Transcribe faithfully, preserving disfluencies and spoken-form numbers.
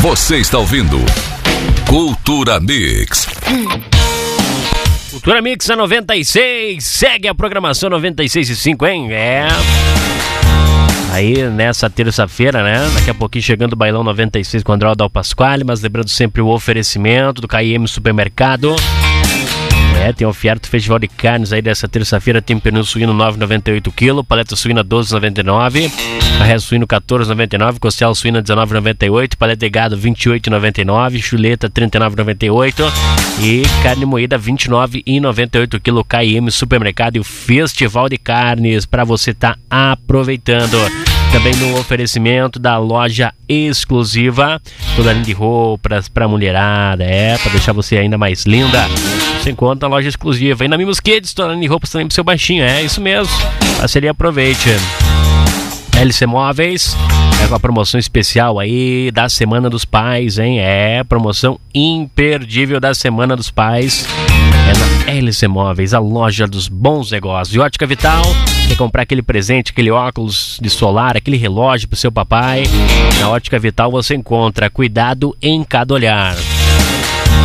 Você está ouvindo Cultura Mix. Cultura Mix a noventa e seis, segue a programação noventa e seis e cinco, hein? É. Aí nessa terça-feira, né? Daqui a pouquinho chegando o Bailão noventa e seis com o André Dal Pasquale, mas lembrando sempre o oferecimento do K I M Supermercado. É, tem oferta, festival de carnes aí dessa terça-feira, tem pernil suíno nove reais e noventa e oito quilos, paleta suína doze reais e noventa e nove, carré suíno quatorze reais e noventa e nove, costela suína dezenove reais e noventa e oito, paleta de gado vinte e oito reais e noventa e nove, chuleta trinta e nove reais e noventa e oito e carne moída vinte e nove reais e noventa e oito quilos. K I M Supermercado e o Festival de Carnes para você estar tá aproveitando. Também no oferecimento da loja exclusiva, toda linha de roupas pra mulherada, é, pra deixar você ainda mais linda. Você encontra a loja exclusiva. E na Mimos Kids, toda linha de roupas também pro seu baixinho, é isso mesmo. Parceria, aproveite. L C Móveis, é com a promoção especial aí da Semana dos Pais, hein? É, promoção imperdível da Semana dos Pais. É na L C Móveis, a loja dos bons negócios. E Ótica Vital, quer comprar aquele presente, aquele óculos de solar, aquele relógio pro seu papai? Na Ótica Vital você encontra cuidado em cada olhar.